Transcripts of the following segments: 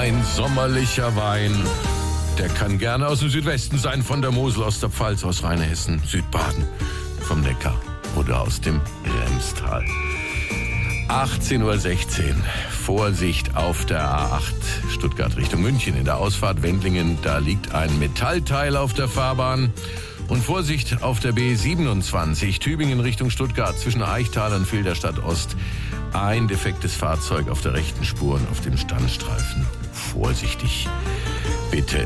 Ein sommerlicher Wein. Der kann gerne aus dem Südwesten sein, von der Mosel, aus der Pfalz, aus Rheinhessen, Südbaden, vom Neckar oder aus dem Remstal. 18:16 Uhr. Vorsicht auf der A8 Stuttgart Richtung München. In der Ausfahrt Wendlingen, da liegt ein Metallteil auf der Fahrbahn. Und Vorsicht auf der B27 Tübingen Richtung Stuttgart zwischen Eichtal und Filderstadt Ost. Ein defektes Fahrzeug auf der rechten Spur und auf dem Standstreifen. Vorsichtig, bitte.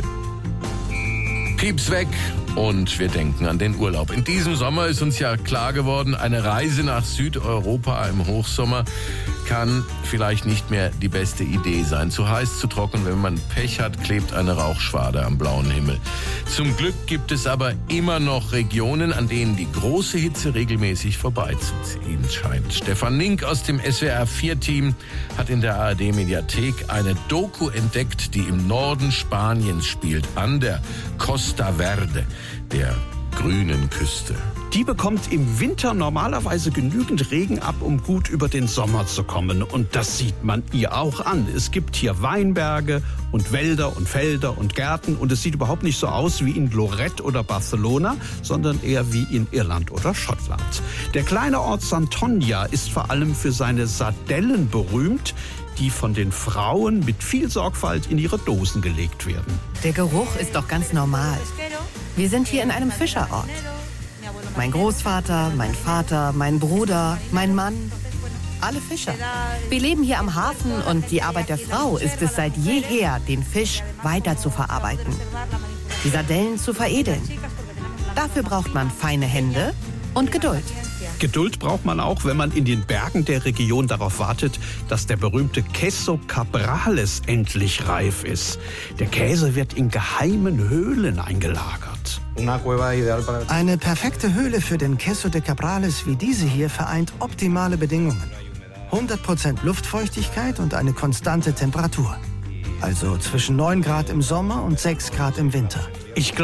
Pieps weg und wir denken an den Urlaub. In diesem Sommer ist uns ja klar geworden, eine Reise nach Südeuropa im Hochsommer kann vielleicht nicht mehr die beste Idee sein. Zu heiß, zu trocken, wenn man Pech hat, klebt eine Rauchschwade am blauen Himmel. Zum Glück gibt es aber immer noch Regionen, an denen die große Hitze regelmäßig vorbeizuziehen scheint. Stefan Nink aus dem SWR4-Team hat in der ARD-Mediathek eine Doku entdeckt, die im Norden Spaniens spielt, an der Costa Verde, der grünen Küste. Die bekommt im Winter normalerweise genügend Regen ab, um gut über den Sommer zu kommen. Und das sieht man ihr auch an. Es gibt hier Weinberge und Wälder und Felder und Gärten. Und es sieht überhaupt nicht so aus wie in Lorette oder Barcelona, sondern eher wie in Irland oder Schottland. Der kleine Ort Santonia ist vor allem für seine Sardellen berühmt, die von den Frauen mit viel Sorgfalt in ihre Dosen gelegt werden. Der Geruch ist doch ganz normal. Wir sind hier in einem Fischerort. Mein Großvater, mein Vater, mein Bruder, mein Mann, alle Fischer. Wir leben hier am Hafen und die Arbeit der Frau ist es seit jeher, den Fisch weiter zu verarbeiten, die Sardellen zu veredeln. Dafür braucht man feine Hände und Geduld. Geduld braucht man auch, wenn man in den Bergen der Region darauf wartet, dass der berühmte Queso Cabrales endlich reif ist. Der Käse wird in geheimen Höhlen eingelagert. Eine perfekte Höhle für den Queso de Cabrales wie diese hier vereint optimale Bedingungen. 100% Luftfeuchtigkeit und eine konstante Temperatur. Also zwischen 9 Grad im Sommer und 6 Grad im Winter. Ich